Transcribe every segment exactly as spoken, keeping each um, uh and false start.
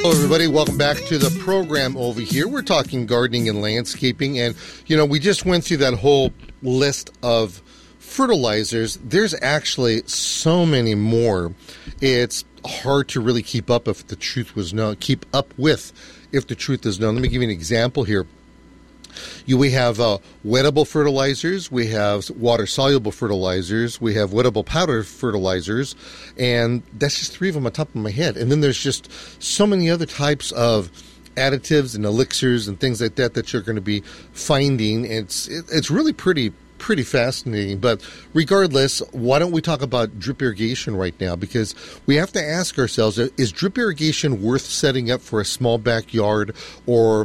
Hello, everybody. Welcome back to the program over here. We're talking gardening and landscaping. And, you know, we just went through that whole list of fertilizers. There's actually so many more. It's hard to really keep up if the truth was known. Keep up with if the truth is known. Let me give you an example here. You, we have uh, wettable fertilizers, we have water-soluble fertilizers, we have wettable powder fertilizers, and that's just three of them on top of my head. And then there's just so many other types of additives and elixirs and things like that that you're going to be finding. It's it, it's really pretty pretty fascinating. But regardless, why don't we talk about drip irrigation right now? Because we have to ask ourselves, is drip irrigation worth setting up for a small backyard, or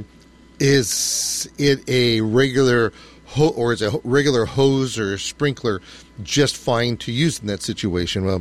is it a regular ho- or is a regular hose or sprinkler just fine to use in that situation? Well,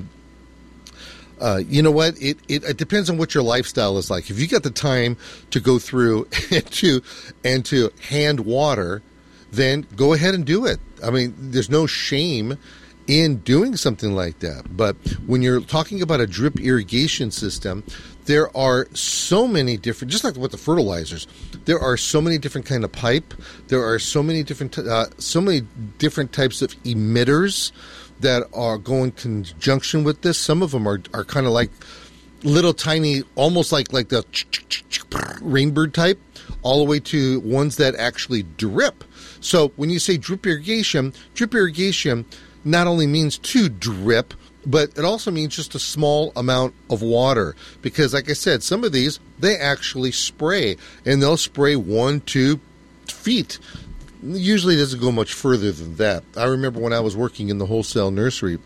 uh, you know what? It, it it depends on what your lifestyle is like. If you got the time to go through and to and to hand water, then go ahead and do it. I mean, there's no shame in doing something like that. But when you're talking about a drip irrigation system, there are so many different, just like with the fertilizers, there are so many different kind of pipe. There are so many different, uh, so many different types of emitters that are going in conjunction with this. Some of them are, are kind of like little tiny, almost like, like the rainbird type, all the way to ones that actually drip. So when you say drip irrigation, drip irrigation not only means to drip, but it also means just a small amount of water. Because like I said, some of these, they actually spray, and they'll spray one, two feet. Usually it doesn't go much further than that. I remember when I was working in the wholesale nursery,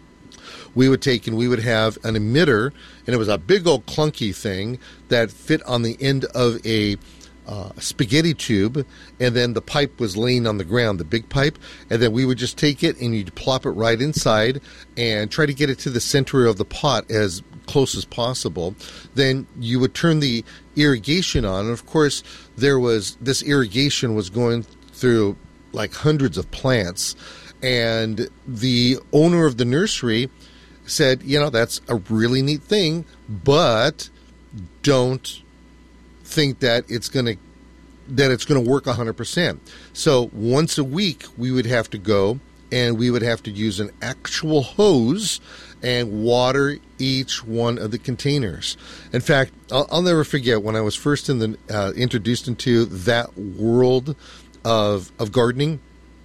we would take and we would have an emitter, and it was a big old clunky thing that fit on the end of a Uh, spaghetti tube, and then the pipe was laying on the ground, the big pipe, and then we would just take it and you'd plop it right inside and try to get it to the center of the pot as close as possible. Then you would turn the irrigation on, and of course there was this irrigation was going through like hundreds of plants, and the owner of the nursery said, you know, that's a really neat thing, but don't think that it's going to that it's going to work one hundred percent. So once a week we would have to go and we would have to use an actual hose and water each one of the containers. In fact, I'll, I'll never forget when I was first in the uh, introduced into that world of of gardening.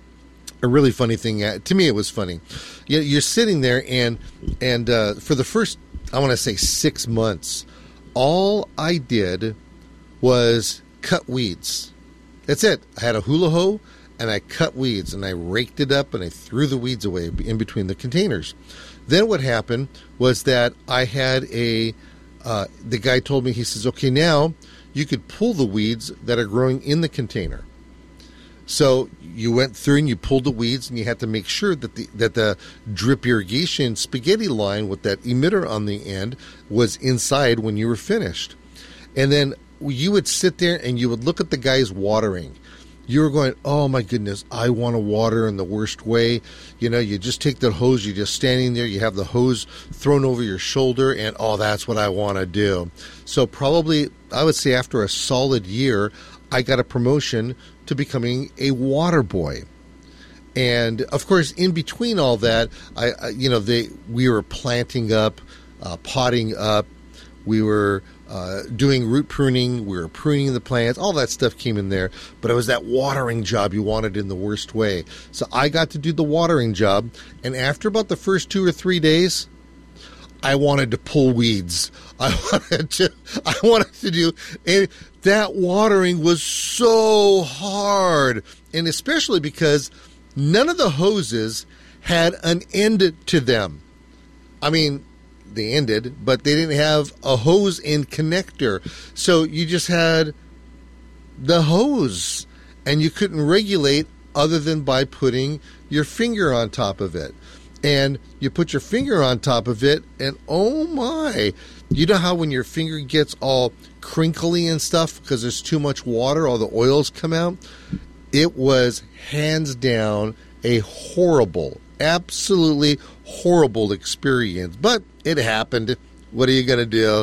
A really funny thing, to me it was funny. You're sitting there and and uh, for the first, I want to say six months, all I did was cut weeds. That's it. I had a hula hoe and I cut weeds and I raked it up and I threw the weeds away in between the containers. Then what happened was that I had a, uh, the guy told me, he says, okay, now you could pull the weeds that are growing in the container. So you went through and you pulled the weeds, and you had to make sure that the that the drip irrigation spaghetti line with that emitter on the end was inside when you were finished. And then you would sit there and you would look at the guys watering. You were going, oh my goodness, I want to water in the worst way. You know, you just take the hose, you're just standing there, you have the hose thrown over your shoulder, and oh, that's what I want to do. So probably, I would say after a solid year, I got a promotion to becoming a water boy. And of course, in between all that, I, I you know, they we were planting up, uh, potting up, we were Uh, doing root pruning, we were pruning the plants, all that stuff came in there, but it was that watering job you wanted in the worst way. So I got to do the watering job, and after about the first two or three days, I wanted to pull weeds. I wanted to, I wanted to do, and that watering was so hard, and especially because none of the hoses had an end to them. I mean, they ended, but they didn't have a hose end connector. So you just had the hose, and you couldn't regulate other than by putting your finger on top of it. And you put your finger on top of it, and oh my, you know how when your finger gets all crinkly and stuff because there's too much water, all the oils come out? It was hands down a horrible, absolutely horrible experience, but it happened. What are you going to do?